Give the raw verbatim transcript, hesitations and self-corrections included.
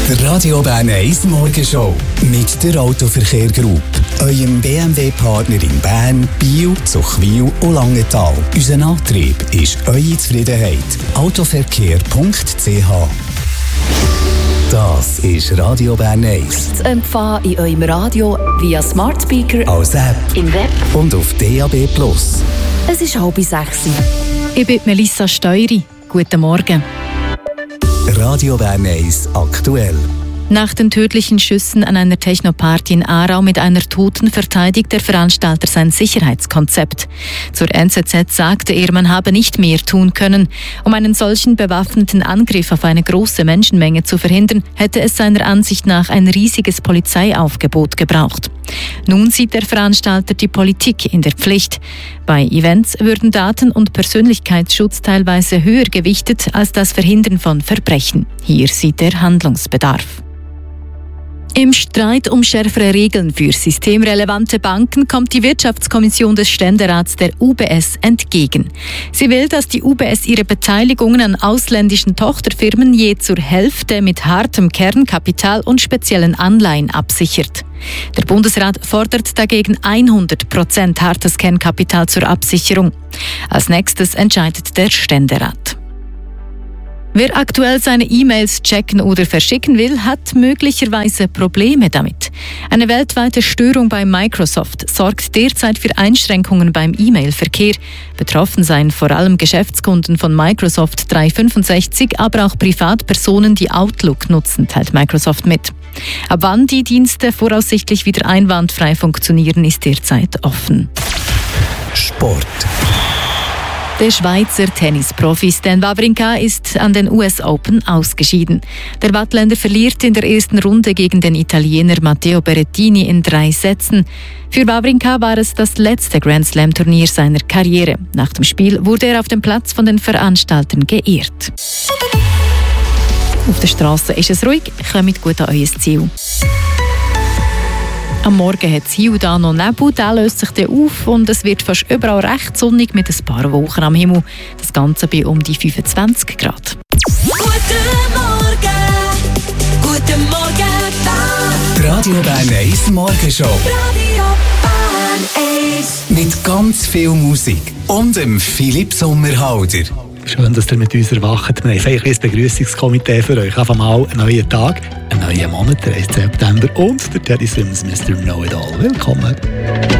Der Radio Bern eins Morgenshow mit der Autoverkehr Group, eurem B M W-Partner in Bern, Biel, Zuchwil und Langenthal. Unser Antrieb ist eure Zufriedenheit. autoverkehr punkt c h. Das ist Radio Bern eins. Zu empfangen in eurem Radio via Smart Speaker, als App, im Web und auf D A B plus. Es ist halb sechs. Ich bin Melissa Steury. Guten Morgen. Radio Bern eins aktuell. Nach den tödlichen Schüssen an einer Technoparty in Aarau mit einer Toten verteidigt der Veranstalter sein Sicherheitskonzept. Zur N Z Z sagte er, man habe nicht mehr tun können. Um einen solchen bewaffneten Angriff auf eine große Menschenmenge zu verhindern, hätte es seiner Ansicht nach ein riesiges Polizeiaufgebot gebraucht. Nun sieht der Veranstalter die Politik in der Pflicht. Bei Events würden Daten- und Persönlichkeitsschutz teilweise höher gewichtet als das Verhindern von Verbrechen. Hier sieht er Handlungsbedarf. Im Streit um schärfere Regeln für systemrelevante Banken kommt die Wirtschaftskommission des Ständerats der U B S entgegen. Sie will, dass die U B S ihre Beteiligungen an ausländischen Tochterfirmen je zur Hälfte mit hartem Kernkapital und speziellen Anleihen absichert. Der Bundesrat fordert dagegen hundert Prozent hartes Kernkapital zur Absicherung. Als nächstes entscheidet der Ständerat. Wer aktuell seine E-Mails checken oder verschicken will, hat möglicherweise Probleme damit. Eine weltweite Störung bei Microsoft sorgt derzeit für Einschränkungen beim E-Mail-Verkehr. Betroffen seien vor allem Geschäftskunden von Microsoft dreihundertfünfundsechzig, aber auch Privatpersonen, die Outlook nutzen, teilt Microsoft mit. Ab wann die Dienste voraussichtlich wieder einwandfrei funktionieren, ist derzeit offen. Sport. Der Schweizer Tennisprofi Stan Wawrinka ist an den U S Open ausgeschieden. Der Wattländer verliert in der ersten Runde gegen den Italiener Matteo Berrettini in drei Sätzen. Für Wawrinka war es das letzte Grand-Slam-Turnier seiner Karriere. Nach dem Spiel wurde er auf dem Platz von den Veranstaltern geehrt. Auf der Straße ist es ruhig, kommt gut an euer Ziel. Am Morgen hat es hier und da noch Nebel, der löst sich dann auf und es wird fast überall recht sonnig mit ein paar Wolken am Himmel. Das Ganze bei um die fünfundzwanzig Grad. Guten Morgen, guten Morgen, da. Die Radio Bern eins Morgenshow. Radio Bern eins. Mit ganz viel Musik und dem Philipp Sommerhalder. Schön, dass ihr mit uns erwacht. Wir haben ein kleines Begrüßungskomitee für euch. Einfach mal einen neuen Tag, einen neuen Monat, der ersten September und der Teddy Swims Mister Know-It-All. Willkommen.